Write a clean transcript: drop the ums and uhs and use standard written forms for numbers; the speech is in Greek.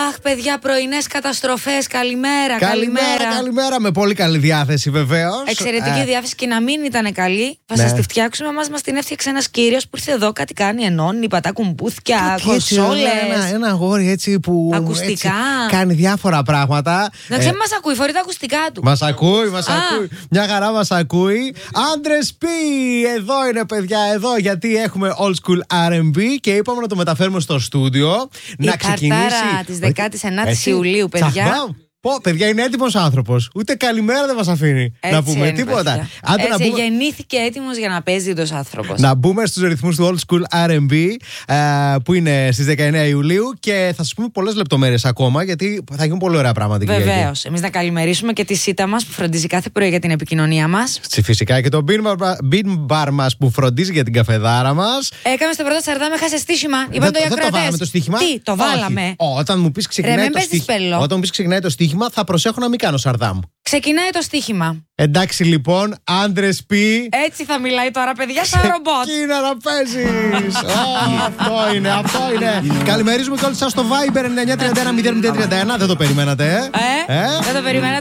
Αχ, παιδιά, πρωινές καταστροφές. Καλημέρα. Καλημέρα. Με πολύ καλή διάθεση, βεβαίως. Εξαιρετική διάθεση, και να μην ήταν καλή, θα σας τη φτιάξουμε. Μας την έφτιαξε ένας κύριος που ήρθε εδώ, κάτι κάνει, ενώνει, πατά κουμπούθια, κονσόλες. Ένα αγόρι έτσι που. Ακουστικά. Έτσι, κάνει διάφορα πράγματα. Να ξέρει, μας ακούει, φορεί τα ακουστικά του. Μας ακούει. Μια χαρά μας ακούει. Άντρες Πι, εδώ είναι, παιδιά, εδώ, γιατί έχουμε old school R&B και είπαμε να το μεταφέρουμε στο στούντιο. Να ξεκινήσει. Καρτάρα της 19ης Ιουλίου, παιδιά. Παιδιά, είναι έτοιμος άνθρωπος. Ούτε καλημέρα δεν μας αφήνει να πούμε είναι, τίποτα. Έτσι, γεννήθηκε έτοιμος για να παίζει τους άνθρωπος. Να μπούμε στους ρυθμούς του old school R&B που είναι στις 19 Ιουλίου και θα σας πούμε πολλές λεπτομέρειες ακόμα, γιατί θα γίνουν πολύ ωραία πράγματα. Βεβαίως. Εμείς να καλημερίσουμε και τη Σίτα μας που φροντίζει κάθε πρωί για την επικοινωνία μας. Φυσικά και το bean bar μας που φροντίζει για την καφεδάρα μας. Έκαμε στο πρώτο Σαρδάμ, έχασε στοίχημα. Είπαν το οι ακροατές. Δεν το βάλαμε το στοίχημα. Τι, το βάλαμε. Όταν μου πεις ξεκινάει το στοίχημα, θα προσέχω να μην κάνω Σαρδάμ. Ξεκινάει το στοίχημα. Εντάξει λοιπόν, άντρες Πι. Έτσι θα μιλάει τώρα, παιδιά, σαν ρομπότ. Ξεκίνα να παίζεις. Αυτό είναι. Καλημερίζουμε και όλους σας στο Viber 9931 031. Δεν το περιμένατε, Δεν το περιμένατε.